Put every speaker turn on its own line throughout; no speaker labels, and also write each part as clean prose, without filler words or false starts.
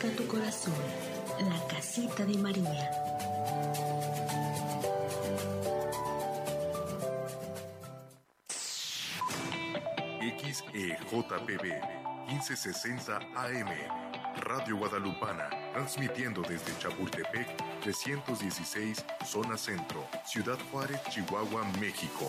toca tu corazón. La casita de María.
XEJPB 1560 AM, Radio Guadalupana, transmitiendo desde Chapultepec 316, zona centro, Ciudad Juárez, Chihuahua, México.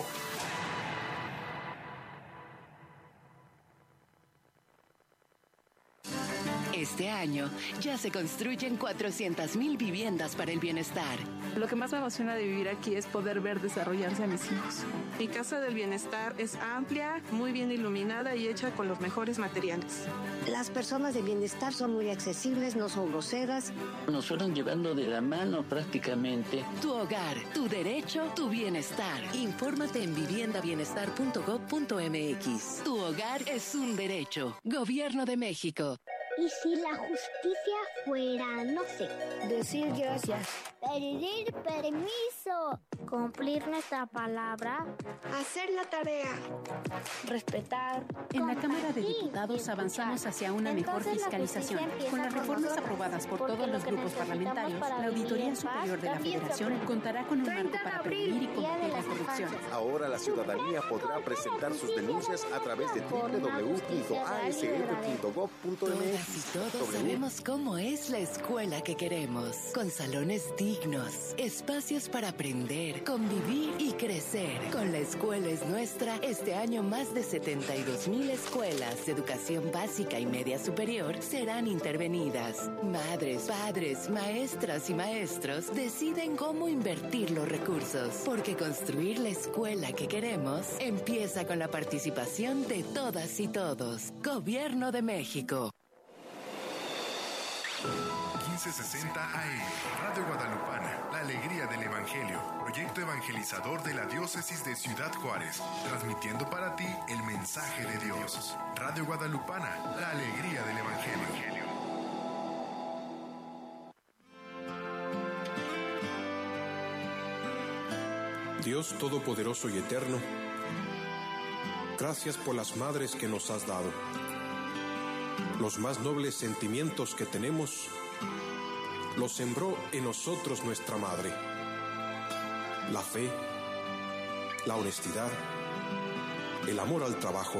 Este año ya se construyen 400,000 viviendas para el bienestar.
Lo que más me emociona de vivir aquí es poder ver desarrollarse a mis hijos. Mi casa del bienestar es amplia, muy bien iluminada y hecha con los mejores materiales.
Las personas de bienestar son muy accesibles, no son groseras.
Nos fueron llevando de la mano prácticamente.
Tu hogar, tu derecho, tu bienestar. Infórmate en viviendabienestar.gov.mx. Tu hogar es un derecho. Gobierno de México.
¿Y si la justicia fuera, no sé?
Decir gracias.
Pedir permiso. Cumplir nuestra palabra.
Hacer la tarea.
Respetar.
En la Cámara de Diputados avanzamos hacia una mejor fiscalización. Con las reformas aprobadas por todos los grupos parlamentarios, la Auditoría Superior de la Federación contará con un marco para prevenir y combatir la corrupción.
Ahora la ciudadanía podrá presentar sus denuncias a través de www.asf.gov.mx.
Y todos sabemos cómo es la escuela que queremos, con salones dignos, espacios para aprender, convivir y crecer. Con La Escuela es Nuestra, este año más de 72,000 escuelas de educación básica y media superior serán intervenidas. Madres, padres, maestras y maestros deciden cómo invertir los recursos, porque construir la escuela que queremos empieza con la participación de todas y todos. Gobierno de México.
1560 AM, Radio Guadalupana, la alegría del Evangelio, proyecto evangelizador de la Diócesis de Ciudad Juárez, transmitiendo para ti el mensaje de Dios. Radio Guadalupana, la alegría del Evangelio.
Dios Todopoderoso y Eterno, gracias por las madres que nos has dado. Los más nobles sentimientos que tenemos los sembró en nosotros nuestra madre. La fe, la honestidad, el amor al trabajo.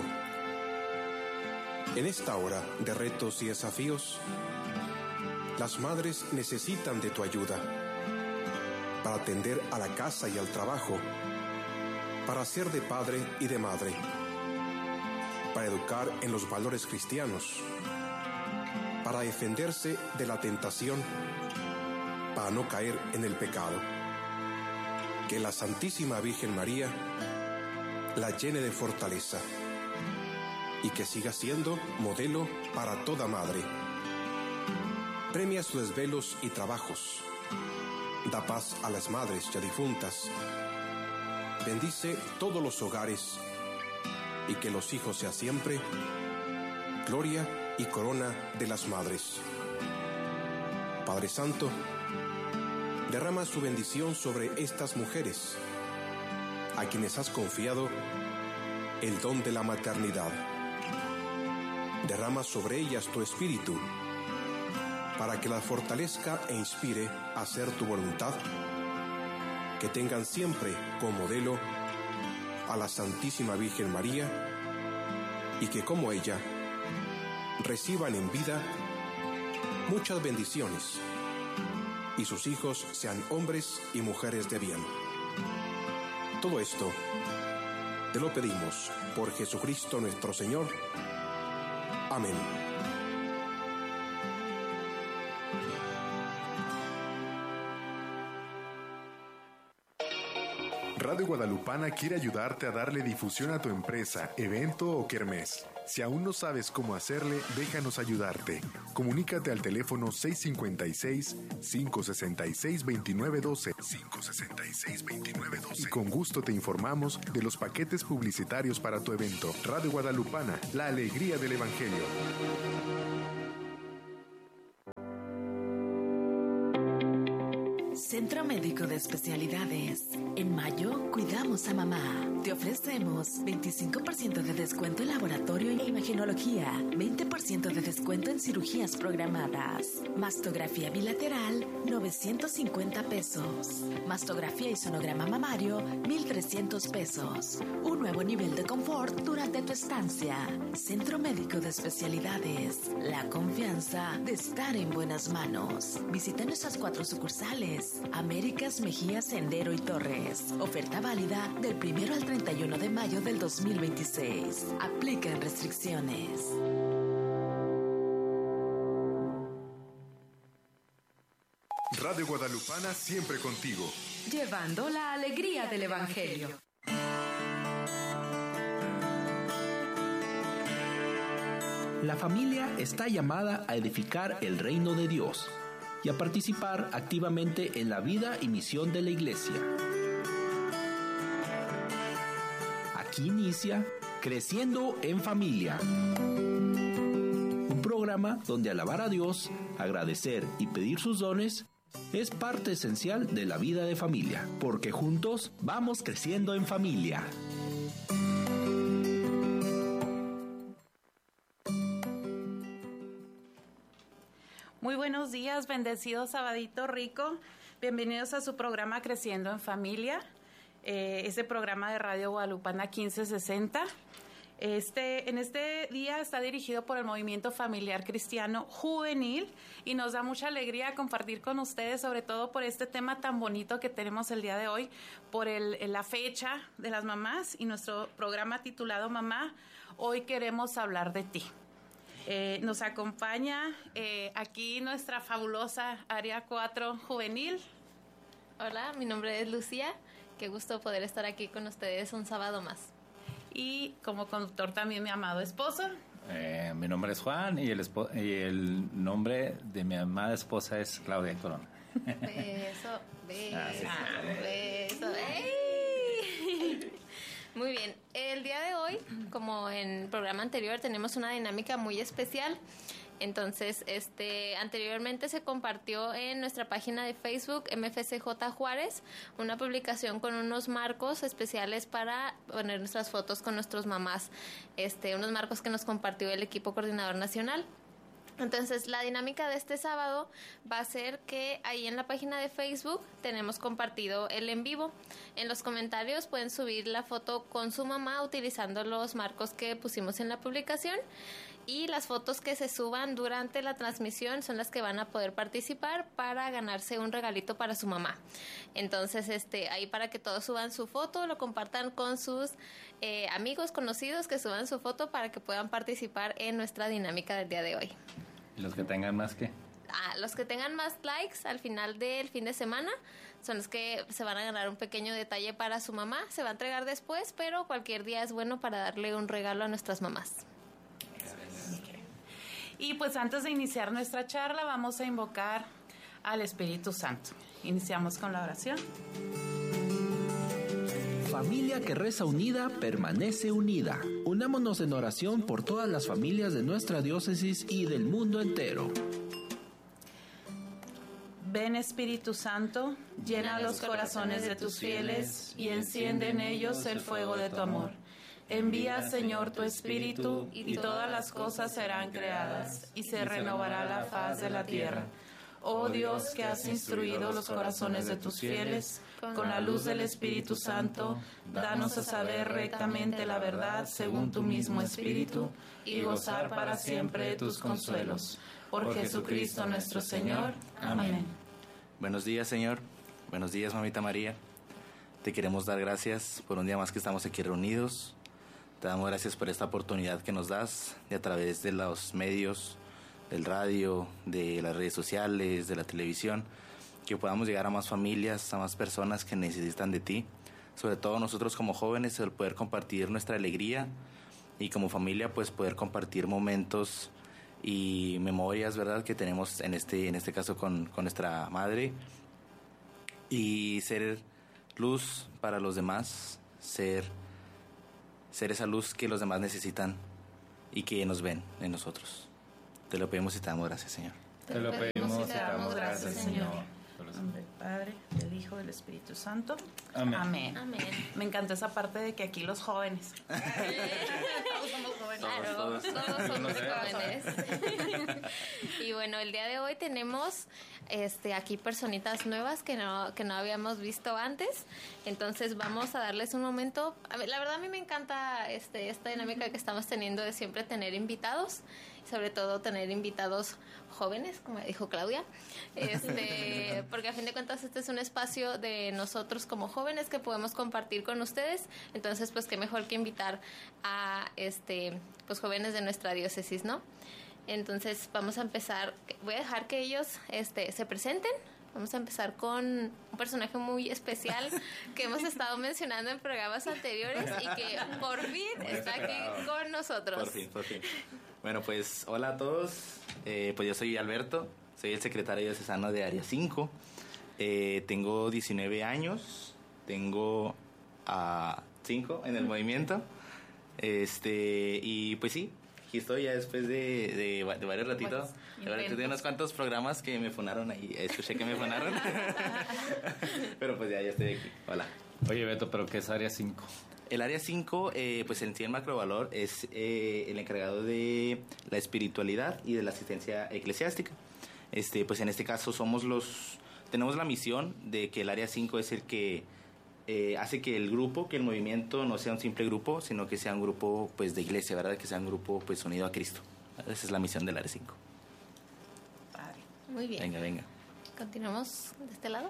En esta hora de retos y desafíos, las madres necesitan de tu ayuda para atender a la casa y al trabajo, para ser de padre y de madre, para educar en los valores cristianos, para defenderse de la tentación, para no caer en el pecado. Que la Santísima Virgen María la llene de fortaleza y que siga siendo modelo para toda madre. Premia sus desvelos y trabajos. Da paz a las madres ya difuntas. Bendice todos los hogares y que los hijos sean siempre gloria y corona de las madres. Padre Santo, derrama su bendición sobre estas mujeres, a quienes has confiado el don de la maternidad. Derrama sobre ellas tu espíritu, para que las fortalezca e inspire a hacer tu voluntad, que tengan siempre como modelo a la Santísima Virgen María, y que como ella reciban en vida muchas bendiciones, y sus hijos sean hombres y mujeres de bien. Todo esto te lo pedimos por Jesucristo nuestro Señor. Amén.
Radio Guadalupana quiere ayudarte a darle difusión a tu empresa, evento o kermés. Si aún no sabes cómo hacerle, déjanos ayudarte. Comunícate al teléfono 656-566-2912 566-2912 y con gusto te informamos de los paquetes publicitarios para tu evento. Radio Guadalupana, la alegría del Evangelio.
Centro Médico de Especialidades. En mayo, cuidamos a mamá. Te ofrecemos 25% de descuento en laboratorio e imagenología, 20% de descuento en cirugías programadas. Mastografía bilateral, 950 pesos. Mastografía y sonograma mamario, 1,300 pesos. Un nuevo nivel de confort durante tu estancia. Centro Médico de Especialidades. La confianza de estar en buenas manos. Visita nuestras 4 sucursales. Américas, Mejía, Sendero y Torres. Oferta válida del 1 al 31 de mayo del 2026. Aplican restricciones.
Radio Guadalupana siempre contigo.
Llevando la alegría del Evangelio.
La familia está llamada a edificar el reino de Dios y a participar activamente en la vida y misión de la Iglesia. Aquí inicia Creciendo en Familia, un programa donde alabar a Dios, agradecer y pedir sus dones es parte esencial de la vida de familia, porque juntos vamos creciendo en familia.
Muy buenos días, bendecido sabadito rico. Bienvenidos a su programa Creciendo en Familia, ese programa de Radio Guadalupana 1560. En este día está dirigido por el Movimiento Familiar Cristiano Juvenil y nos da mucha alegría compartir con ustedes, sobre todo por este tema tan bonito que tenemos el día de hoy, por la fecha de las mamás y nuestro programa titulado Mamá, hoy queremos hablar de ti. Nos acompaña aquí nuestra fabulosa Área 4 Juvenil.
Hola, mi nombre es Lucía. Qué gusto poder estar aquí con ustedes un sábado más.
Y como conductor también mi amado esposo.
Mi nombre es Juan y el nombre de mi amada esposa es Claudia Corona.
Beso. ¡Ey! Muy bien, el día de hoy, como en el programa anterior, tenemos una dinámica muy especial. Entonces, anteriormente se compartió en nuestra página de Facebook, MFCJ Juárez, una publicación con unos marcos especiales para poner nuestras fotos con nuestras mamás, unos marcos que nos compartió el equipo coordinador nacional. Entonces, la dinámica de este sábado va a ser que ahí en la página de Facebook tenemos compartido el en vivo. En los comentarios pueden subir la foto con su mamá utilizando los marcos que pusimos en la publicación. Y las fotos que se suban durante la transmisión son las que van a poder participar para ganarse un regalito para su mamá. Entonces, ahí para que todos suban su foto, lo compartan con sus amigos, conocidos, que suban su foto para que puedan participar en nuestra dinámica del día de hoy.
¿Y los que tengan más qué?
Los que tengan más likes al final del fin de semana son los que se van a ganar un pequeño detalle para su mamá. Se va a entregar después, pero cualquier día es bueno para darle un regalo a nuestras mamás.
Y pues antes de iniciar nuestra charla vamos a invocar al Espíritu Santo. Iniciamos con la oración.
Familia que reza unida, permanece unida. Unámonos en oración por todas las familias de nuestra diócesis y del mundo entero.
Ven Espíritu Santo, llena los corazones de tus fieles y enciende en ellos el fuego de tu amor. Envía, Señor, tu Espíritu, y todas las cosas serán creadas, y se renovará la faz de la tierra. Oh Dios, que has instruido los corazones de tus fieles, con la luz del Espíritu Santo, danos a saber rectamente la verdad según tu mismo Espíritu, y gozar para siempre de tus consuelos. Por Jesucristo nuestro Señor. Amén.
Buenos días, Señor. Buenos días, Mamita María. Te queremos dar gracias por un día más que estamos aquí reunidos. Te damos gracias por esta oportunidad que nos das de a través de los medios, del radio, de las redes sociales, de la televisión, que podamos llegar a más familias, a más personas que necesitan de ti. Sobre todo nosotros como jóvenes, el poder compartir nuestra alegría y como familia pues poder compartir momentos y memorias, ¿verdad?, que tenemos en este caso con nuestra madre, y ser luz para los demás, ser esa luz que los demás necesitan y que nos ven en nosotros. Te lo pedimos y te damos gracias, Señor.
Te lo pedimos y te damos gracias, Señor.
En nombre del Padre, del Hijo, del Espíritu Santo.
Amén.
Amén. Amén. Me encantó esa parte de que aquí los jóvenes. Todos somos jóvenes.
Claro, todos somos jóvenes. Y bueno, el día de hoy tenemos aquí personitas nuevas que no habíamos visto antes. Entonces vamos a darles un momento. La verdad a mí me encanta esta dinámica que estamos teniendo de siempre tener invitados, sobre todo tener invitados jóvenes, como dijo Claudia, porque a fin de cuentas este es un espacio de nosotros como jóvenes que podemos compartir con ustedes. Entonces pues qué mejor que invitar a pues jóvenes de nuestra diócesis, ¿no? Entonces vamos a empezar, voy a dejar que ellos se presenten. Vamos a empezar con un personaje muy especial que hemos estado mencionando en programas anteriores y que por fin está aquí con nosotros.
Por fin. Bueno, pues hola a todos. Pues yo soy Alberto, soy el secretario diocesano de Área 5. Tengo 19 años, tengo 5 en el movimiento. Y pues sí, aquí estoy ya después de varios ratitos. De unos cuantos programas que me funaron ahí. Escuché que me funaron. Pero pues ya estoy aquí. Hola.
Oye, Beto, ¿pero qué es Área 5?
El Área 5, pues en sí el macrovalor es el encargado de la espiritualidad y de la asistencia eclesiástica. Pues en este caso tenemos la misión de que el Área 5 es el que hace que el grupo, que el movimiento no sea un simple grupo, sino que sea un grupo pues de iglesia, ¿verdad? Que sea un grupo pues unido a Cristo. Esa es la misión del Área 5.
Muy bien.
Venga.
Continuamos de este lado.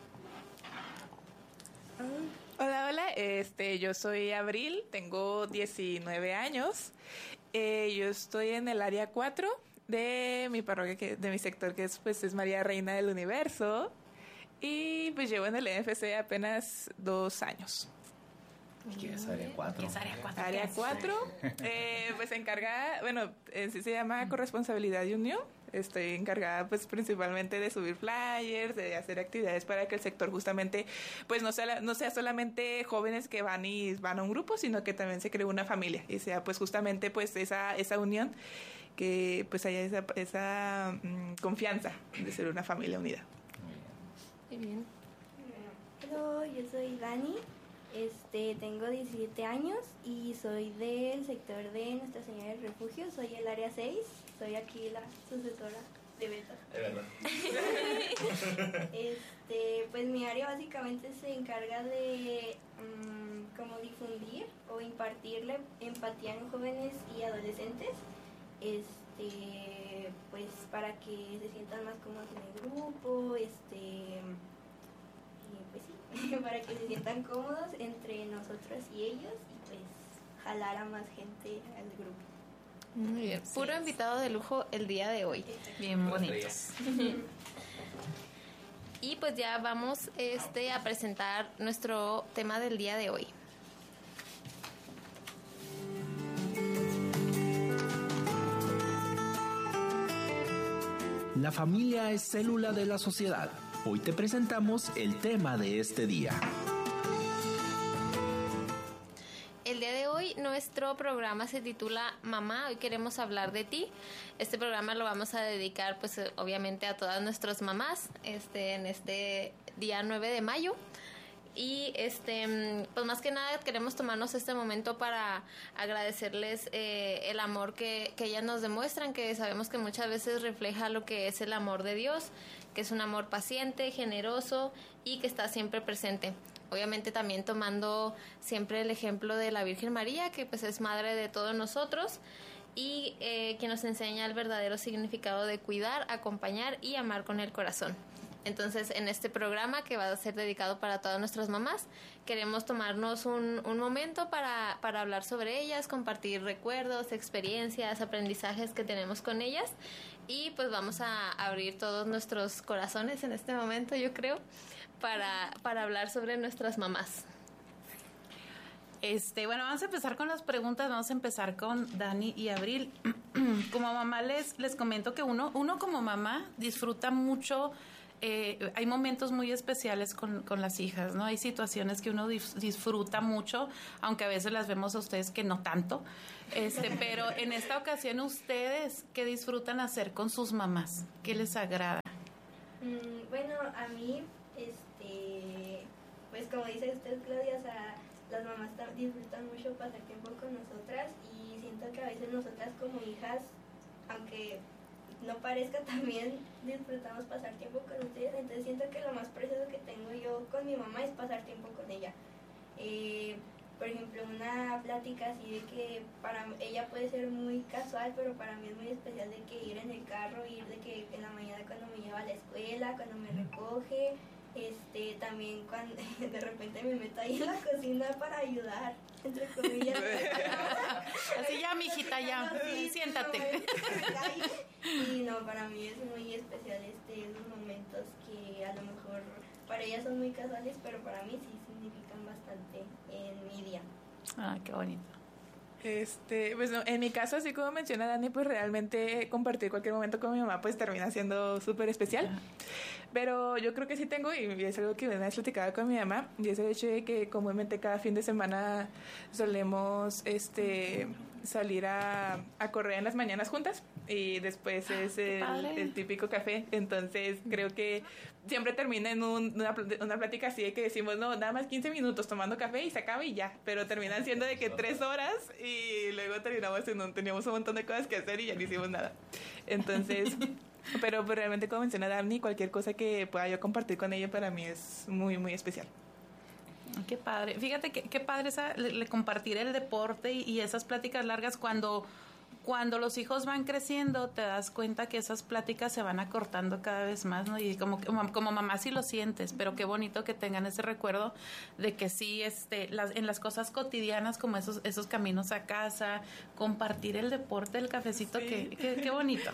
Hola, yo soy Abril, tengo 19 años. Yo estoy en el área 4 de mi parroquia, de mi sector, que es María Reina del Universo. Y pues llevo en el NFC apenas 2 años.
¿Qué es Área 4?
¿Qué es Área 4?
Área 4, pues encargada, sí se llama corresponsabilidad y unión. Estoy encargada pues principalmente de subir flyers, de hacer actividades para que el sector justamente pues no sea solamente jóvenes que van a un grupo, sino que también se cree una familia y sea pues justamente pues esa unión, que pues haya esa confianza de ser una familia unida.
Muy bien.
Hola, yo soy Dani. Tengo 17 años y soy del sector de Nuestra Señora del Refugio. Soy el área 6. Soy aquí la sucesora de Beto.
Es verdad.
Pues mi área básicamente se encarga de como difundir o impartirle empatía en jóvenes y adolescentes. Pues para que se sientan más cómodos en el grupo, pues sí, para que se sientan cómodos entre nosotros y ellos y pues jalar a más gente al grupo.
Muy bien. Puro invitado de lujo el día de hoy.
Bien bonitos.
Y pues ya vamos a presentar nuestro tema del día de hoy.
La familia es célula de la sociedad. Hoy te presentamos el tema de este día.
El día de hoy nuestro programa se titula Mamá, hoy queremos hablar de ti. Este programa lo vamos a dedicar pues obviamente a todas nuestras mamás en este día 9 de mayo. Y pues más que nada queremos tomarnos este momento para agradecerles el amor que ellas nos demuestran, que sabemos que muchas veces refleja lo que es el amor de Dios, que es un amor paciente, generoso y que está siempre presente. Obviamente también tomando siempre el ejemplo de la Virgen María, que pues es madre de todos nosotros y que nos enseña el verdadero significado de cuidar, acompañar y amar con el corazón. Entonces, en este programa que va a ser dedicado para todas nuestras mamás, queremos tomarnos un momento para hablar sobre ellas, compartir recuerdos, experiencias, aprendizajes que tenemos con ellas y pues vamos a abrir todos nuestros corazones en este momento, yo creo, para hablar sobre nuestras mamás.
Bueno, vamos a empezar con las preguntas. Vamos a empezar con Dani y Abril. Como mamá les comento que uno como mamá disfruta mucho. Hay momentos muy especiales con las hijas, ¿no? Hay situaciones que uno disfruta mucho, aunque a veces las vemos a ustedes que no tanto. Pero en esta ocasión, ¿ustedes qué disfrutan hacer con sus mamás? ¿Qué les agrada?
Bueno, a mí, pues como dice usted, Claudia, o sea, las mamás disfrutan mucho pasar tiempo con nosotras y siento que a veces nosotras como hijas, aunque no parezca, también disfrutamos pasar tiempo con ustedes, entonces siento que lo más precioso que tengo yo con mi mamá es pasar tiempo con ella. Por ejemplo, una plática así de que para ella puede ser muy casual, pero para mí es muy especial, de que ir en el carro, ir de que en la mañana cuando me lleva a la escuela, cuando me recoge, también cuando de repente me meto ahí en la cocina para ayudar, entre comillas.
Así ya, mijita, ya, sí, siéntate.
Y no, para mí es muy especial esos momentos que a lo mejor para ellas son muy casuales, pero para mí sí significan bastante en mi día.
Ah, qué bonito.
Pues no, en mi caso, así como menciona Dani, pues realmente compartir cualquier momento con mi mamá pues termina siendo súper especial. Pero yo creo que sí tengo, y es algo que me has platicado con mi mamá, y es el hecho de que comúnmente cada fin de semana solemos salir a correr en las mañanas juntas, y después es el típico café. Entonces creo que siempre termina en una plática así de que decimos, no, nada más 15 minutos tomando café y se acaba y ya, pero terminan siendo de que 3 horas y luego terminamos teníamos un montón de cosas que hacer y ya no hicimos nada. Entonces pero realmente, como menciona Dani, cualquier cosa que pueda yo compartir con ella para mí es muy, muy especial.
Qué padre. Fíjate qué padre compartir el deporte y esas pláticas largas. Cuando los hijos van creciendo, te das cuenta que esas pláticas se van acortando cada vez más, ¿no? Y como mamá sí lo sientes, pero qué bonito que tengan ese recuerdo de que sí, en las cosas cotidianas, como esos caminos a casa, compartir el deporte, el cafecito, sí. Qué bonito.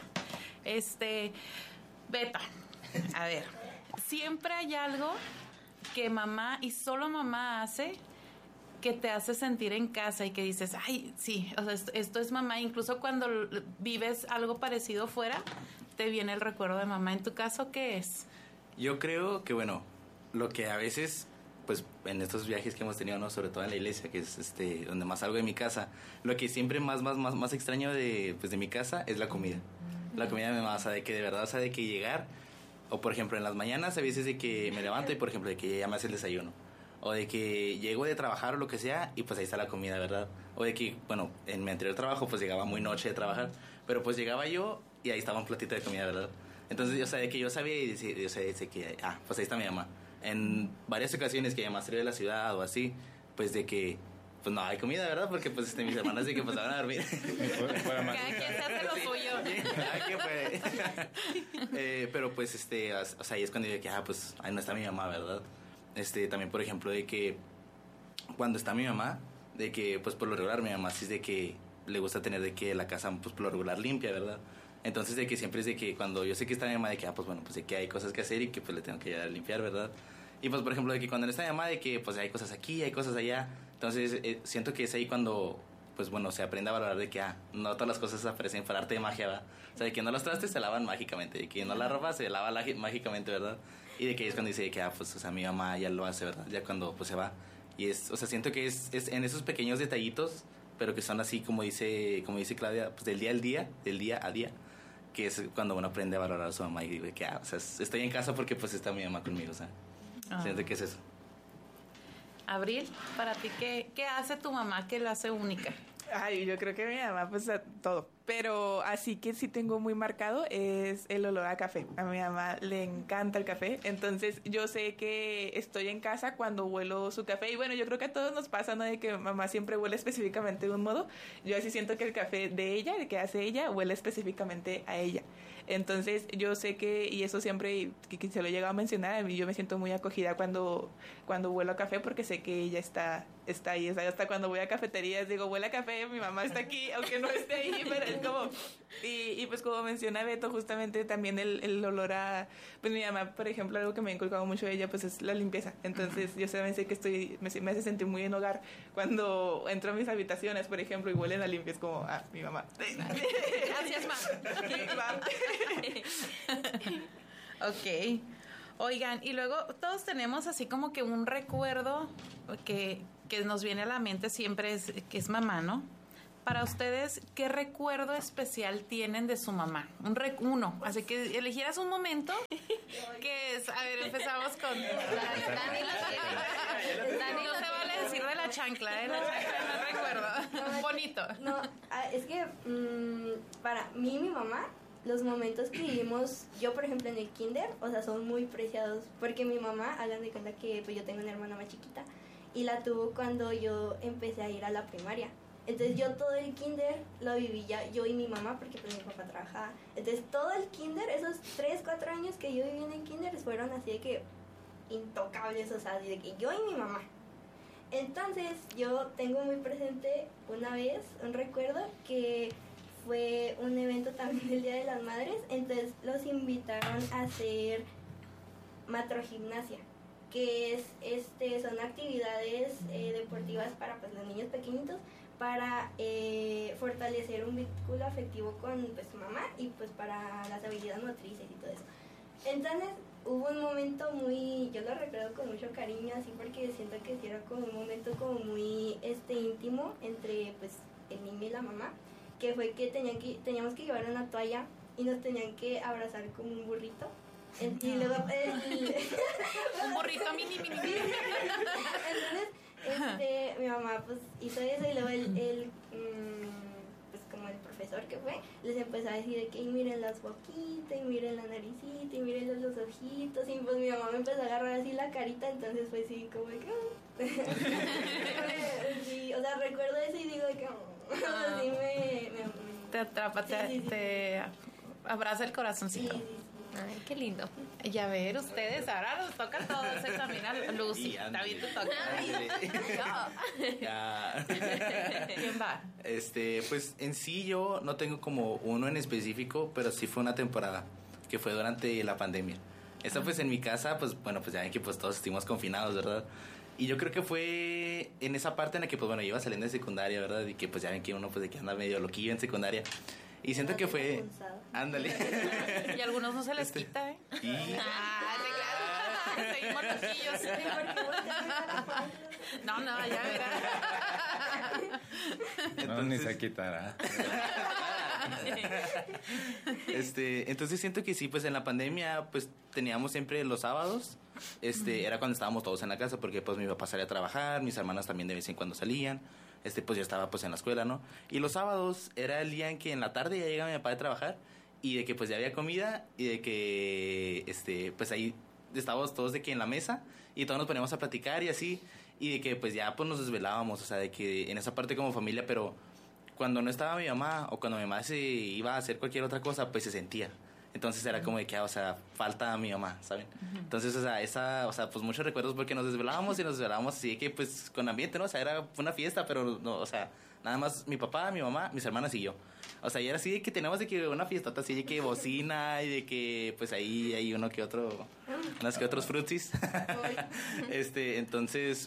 Beta, a ver, siempre hay algo que mamá y solo mamá hace que te hace sentir en casa y que dices, ay, sí, o sea, esto es mamá. Incluso cuando vives algo parecido fuera, te viene el recuerdo de mamá. ¿En tu caso qué es?
Yo creo que, bueno, lo que a veces, pues, en estos viajes que hemos tenido, ¿no? Sobre todo en la iglesia, que es donde más salgo de mi casa, lo que siempre más extraño de mi casa es la comida. La comida de mi mamá, o sea, de que de verdad, o sea, de que llegar, o por ejemplo, en las mañanas a veces de que me levanto y, por ejemplo, de que ya me hace el desayuno. O de que llego de trabajar o lo que sea y pues ahí está la comida, ¿verdad? O de que, bueno, en mi anterior trabajo pues llegaba muy noche de trabajar, pero pues llegaba yo y ahí estaba un platito de comida, ¿verdad? Entonces, o sea, de que yo sabía y decía, o sea, de que, pues ahí está mi mamá. En varias ocasiones que mi mamá salió de la ciudad o así, pues de que, pues no hay comida, ¿verdad? Porque pues mis hermanas de que pasaban a dormir.
Cada quien se hace lo suyo.
Pero pues, o sea, ahí es cuando digo que, pues ahí no está mi mamá, ¿verdad? También, por ejemplo, de que cuando está mi mamá, de que, pues, por lo regular, mi mamá sí es de que le gusta tener de que la casa, pues, por lo regular limpia, ¿verdad? Entonces, de que siempre es de que cuando yo sé que está mi mamá, de que, pues, bueno, pues, de que hay cosas que hacer y que, pues, le tengo que ayudar a limpiar, ¿verdad? Y, pues, por ejemplo, de que cuando no está mi mamá, de que, pues, hay cosas aquí, hay cosas allá. Entonces, siento que es ahí cuando, pues, bueno, se aprende a valorar de que, no todas las cosas aparecen por arte de magia, ¿verdad? O sea, de que no los trastes se lavan mágicamente, de que no la ropa se lava mágicamente, ¿verdad? Y de que es cuando dice que, pues, o sea, mi mamá ya lo hace, ¿verdad? Ya cuando, pues, se va. Y o sea, siento que es en esos pequeños detallitos, pero que son así, como dice Claudia, pues, del día a día, que es cuando uno aprende a valorar a su mamá y digo que, o sea, estoy en casa porque, pues, está mi mamá conmigo, o sea, siento que es eso.
Abril, para ti, ¿qué hace tu mamá que la hace única?
Ay, yo creo que mi mamá, pues, todo. Pero así que sí tengo muy marcado es el olor a café. A mi mamá le encanta el café. Entonces, yo sé que estoy en casa cuando huelo su café. Y bueno, yo creo que a todos nos pasa, ¿no? De que mamá siempre huele específicamente de un modo. Yo así siento que el café de ella, el que hace ella, huele específicamente a ella. Entonces, yo sé que, y eso siempre, que se lo he llegado a mencionar, a mí yo me siento muy acogida cuando huelo a café porque sé que ella está ahí. O sea, hasta cuando voy a cafeterías digo, huele a café, mi mamá está aquí, aunque no esté ahí, pero es como... Y pues como menciona Beto, justamente también el olor a... Pues mi mamá, por ejemplo, algo que me ha inculcado mucho ella, pues es la limpieza. Entonces, yo también sé que me hace sentir muy en hogar cuando entro a mis habitaciones, por ejemplo, y huelen a limpio, es como, mi mamá.
Gracias, mamá. Ok. Oigan, y luego todos tenemos así como que un recuerdo que nos viene a la mente siempre que es mamá, ¿no? Para ustedes, ¿qué recuerdo especial tienen de su mamá? Uno. Así que eligieras un momento que es... A ver, empezamos con... Dani no se vale decir de la chancla, La chancla no recuerdo. Bonito.
No, es que para mí y mi mamá, los momentos que vivimos, yo por ejemplo en el kinder, o sea, son muy preciados. Porque mi mamá, hagan de cuenta que pues yo tengo una hermana más chiquita y la tuvo cuando yo empecé a ir a la primaria. Entonces yo todo el kinder lo viví ya yo y mi mamá, porque pues mi papá trabajaba. Entonces todo el kinder, esos 3-4 años que yo viví en el kinder fueron así de que intocables, o sea, de que yo y mi mamá. Entonces yo tengo muy presente una vez un recuerdo que fue un evento también del Día de las Madres. Entonces los invitaron a hacer matrogimnasia, que es son actividades deportivas para pues los niños pequeñitos, para fortalecer un vínculo afectivo con pues mamá y pues para las habilidades motrices y todo eso. Entonces hubo un momento yo lo recuerdo con mucho cariño, así porque siento que sí era como un momento como muy íntimo entre pues el niño y la mamá, que fue que teníamos que llevar una toalla y nos tenían que abrazar como un burrito. Y luego
un burrito mini.
Entonces mi mamá pues hizo eso y luego pues como el profesor que fue, les empezó a decir de que miren las boquitas, y miren la naricita, y miren los ojitos, y pues mi mamá me empezó a agarrar así la carita, entonces fue así como de que... sí, o sea, recuerdo eso y digo que... así me
te atrapa, te abraza el corazoncito.
Sí.
Ay, qué lindo.
Y a ver, ustedes, ahora nos toca a todos examinar. Lucy, David, te toca.
Ya.
¿Quién va?
Pues en sí yo no tengo como uno en específico, pero sí fue una temporada que fue durante la pandemia. Esta pues en mi casa, pues bueno, pues ya ven que pues todos estuvimos confinados, ¿verdad? Y yo creo que fue en esa parte en la que pues bueno, yo iba saliendo de secundaria, ¿verdad? Y que pues ya ven que uno pues de que anda medio loquillo en secundaria. Y siento que fue... Ándale.
Y a algunos no se les quita, ¿eh?
Sí.
Claro. Seguimos loquillos. No, ya verá.
No, ni se quitará.
Entonces siento que sí, pues en la pandemia pues teníamos siempre los sábados, era cuando estábamos todos en la casa, porque pues mi papá salía a trabajar, mis hermanas también de vez en cuando salían, pues yo estaba pues en la escuela, ¿no? Y los sábados era el día en que en la tarde ya llegaba mi papá de trabajar y de que pues ya había comida y de que pues ahí estábamos todos de que en la mesa y todos nos poníamos a platicar y así, y de que pues ya pues nos desvelábamos, o sea, de que en esa parte como familia, pero cuando no estaba mi mamá o cuando mi mamá se iba a hacer cualquier otra cosa, pues se sentía. Entonces era como de que, o sea, falta a mi mamá, ¿saben? Entonces, o sea, pues muchos recuerdos porque nos desvelábamos así que pues con ambiente, ¿no? O sea, era una fiesta, pero no, o sea, nada más mi papá, mi mamá, mis hermanas y yo. O sea, y era así de que teníamos de que una fiestota así de que bocina y de que pues ahí hay unos que otros frutis. Entonces,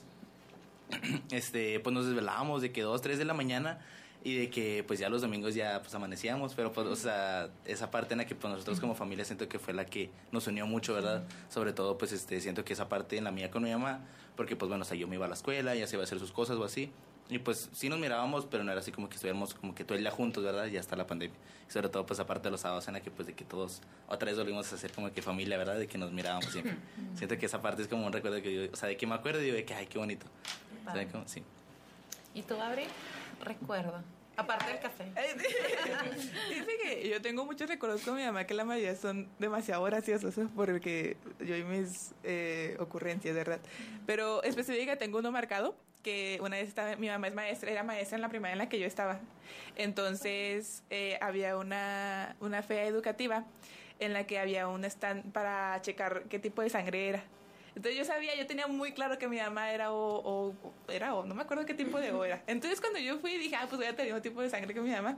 pues nos desvelábamos de que 2, 3 de la mañana. Y de que pues ya los domingos ya pues amanecíamos, pero pues o sea, esa parte en la que pues nosotros como familia siento que fue la que nos unió mucho, ¿verdad? Sobre todo pues siento que esa parte en la mía con mi mamá, porque pues bueno, o sea, yo me iba a la escuela, ella se iba a hacer sus cosas o así, y pues sí nos mirábamos, pero no era así como que estuviéramos como que todo el día juntos, ¿verdad? Y hasta la pandemia. Y sobre todo pues aparte de los sábados en la que pues de que todos otra vez volvimos a hacer como que familia, ¿verdad? De que nos mirábamos siempre. Siento que esa parte es como un recuerdo que yo, o sea, de que me acuerdo y digo de que ay, qué bonito. O sea, como, sí.
¿Y tú, Abril? Recuerdo. Aparte del café.
Dice que yo tengo muchos recuerdos con mi mamá que la mayoría son demasiado graciosos porque yo y mis ocurrencias, ¿verdad? Pero específica tengo uno marcado que una vez mi mamá era maestra en la primaria en la que yo estaba. Entonces había una feria educativa en la que había un stand para checar qué tipo de sangre era. Entonces yo tenía muy claro que mi mamá era O, no me acuerdo qué tipo de O era. Entonces cuando yo fui dije, pues voy a tener un tipo de sangre que mi mamá.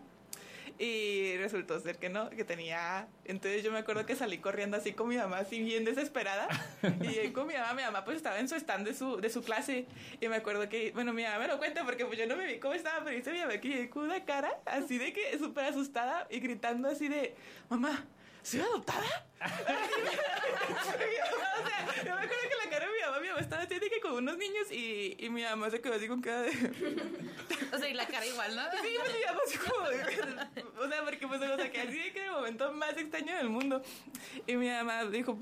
Y resultó ser que no, que tenía A. Entonces yo me acuerdo que salí corriendo así con mi mamá, así bien desesperada. Y con mi mamá pues estaba en su stand de su clase. Y me acuerdo que, bueno, mi mamá me lo cuenta porque pues yo no me vi cómo estaba, pero dice mi mamá que llegué con una cara así de que súper asustada y gritando así de, mamá, ¿soy adoptada? O sea, yo me acuerdo que la cara de mi mamá estaba así de que con unos niños y mi mamá se quedó así con cara de...
O sea, y la cara igual, ¿no?
Sí, pues mi mamá así como... O sea, porque pues o sea, que así de que el momento más extraño del mundo. Y mi mamá dijo,